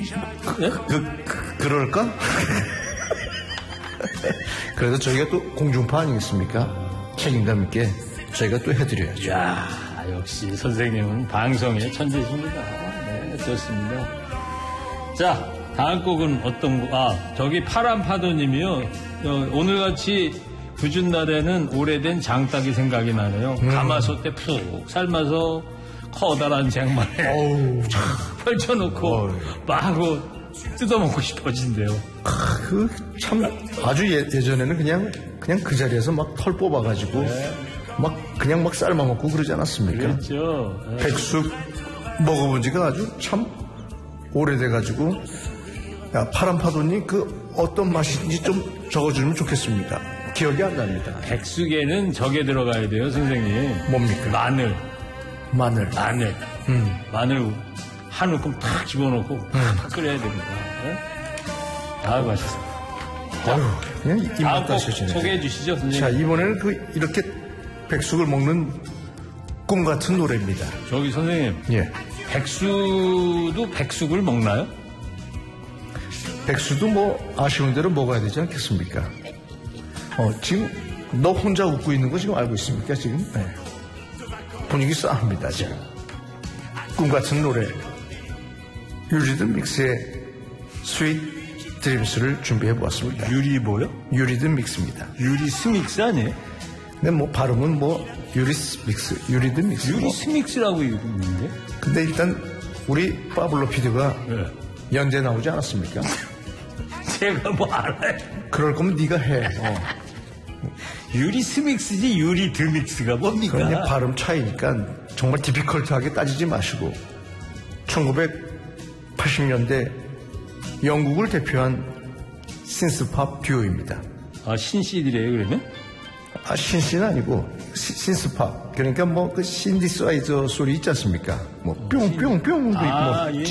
그럴까? 그래도 저희가 또 공중파 아니겠습니까? 책임감 있게 저희가 또 해드려야죠. 야, 역시 선생님은 방송의 천재십니다. 네, 좋습니다. 자, 다음 곡은 어떤 곡? 저기 파란파도님이요. 오늘같이 궂은 날에는 오래된 장닭이 생각이 나네요. 가마솥 때 푹 삶아서 커다란 쟁반에 펼쳐놓고 마구 뜯어먹고 싶어진대요. 참 아주 예전에는 그냥 그 자리에서 막 털 뽑아가지고 그냥 삶아 먹고 그러지 않았습니까? 그렇죠. 백숙 먹어본 지가 아주 참 오래돼가지고. 야, 파란파도님 그 어떤 맛인지 좀 적어주면 좋겠습니다. 기억이 안 납니다. 백숙에는 저게 들어가야 돼요, 선생님. 뭡니까? 마늘. 마늘 한 움큼 탁 집어넣고 팍 끓여야 됩니다. 네? 맛있어. 그냥 입맛 다시시네. 소개해 주시죠, 선생님. 자, 이번에는 이렇게 백숙을 먹는 꿈 같은 노래입니다. 저기 선생님. 예. 백수도 백숙을 먹나요? 백수도 뭐 아쉬운 대로 먹어야 되지 않겠습니까? 지금 너 혼자 웃고 있는 거 지금 알고 있습니까? 지금 네. 분위기 싸합니다 지금. 꿈 같은 노래 유리든 믹스의 스윗 드림스를 준비해 보았습니다. 유리 뭐요? 유리든 믹스입니다. 유리 스믹스 아니에요? 근데 뭐 발음은 유리 믹스, 유리든 믹스. 유리 스믹스라고 있는데? 근데 일단 우리 파블로 피드가 연재 나오지 않았습니까? 제가 뭐 알아요? 그럴 거면 네가 해. 유리 스믹스지 유리 드믹스가 뭡니까? 그냥 발음 차이니까 정말 디피컬트하게 따지지 마시고 1980년대 영국을 대표한 신스팝 듀오입니다. 신씨들이에요 그러면? 신씨는 아니고 신스팝. 그러니까 그 신디사이저 소리 있지 않습니까? 뿅뿅뿅도 있고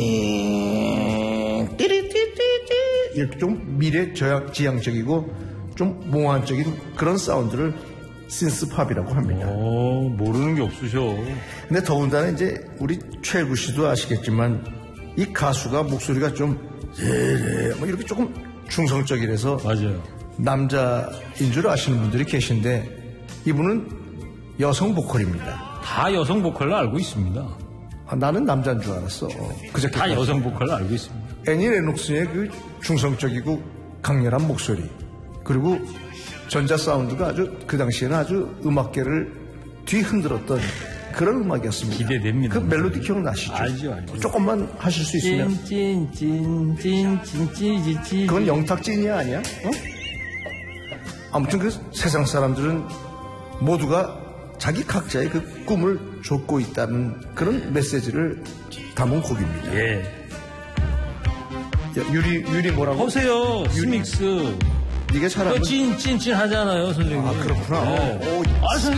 띠리띠띠띠 이렇게 좀 미래지향적이고 좀 몽환적인 그런 사운드를 신스팝이라고 합니다. 모르는 게 없으셔. 근데 더군다나 이제 우리 최일구 씨도 아시겠지만 이 가수가 목소리가 좀 이렇게 조금 중성적이라서 맞아요. 남자인 줄 아시는 분들이 계신데 이분은 여성 보컬입니다. 다 여성 보컬로 알고 있습니다. 나는 남자인 줄 알았어. 다 여성 보컬로 알고 있습니다. 애니 레녹스의 그 중성적이고 강렬한 목소리 그리고 전자 사운드가 아주 그 당시에는 아주 음악계를 뒤흔들었던 그런 음악이었습니다. 기대됩니다. 그 멜로디 기억나시죠? 알죠. 조금만 하실 수 있으면. 찐찐찐찐찐찐찐. 그건 영탁찐이야 아니야? 아무튼 그 세상 사람들은 모두가 자기 각자의 그 꿈을 좇고 있다는 그런 메시지를 담은 곡입니다. 예. 야, 유리 뭐라고? 보세요. 스믹스. 네가 잘하면 찐찐찐 하잖아요, 선생님. 그렇구나. 네. 선생님